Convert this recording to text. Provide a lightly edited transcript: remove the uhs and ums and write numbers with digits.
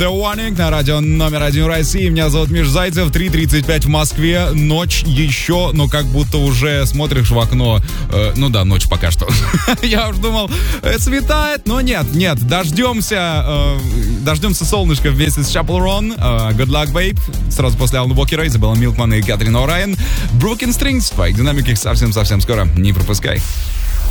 The Warning на радио номер 1 России. Меня зовут Миш Зайцев. 3:35 в Москве. Ночь еще, но как будто уже смотришь в окно. Ну да, ночь пока что. Я уж думал, светает, но нет. Дождемся солнышка вместе с Chapel Roan. Good Luck, Babe. Сразу после Алана Уокера, Изабелла Милкман и Катрин О'Райан. Broken Strings в твоих динамиках совсем-совсем скоро. Не пропускай.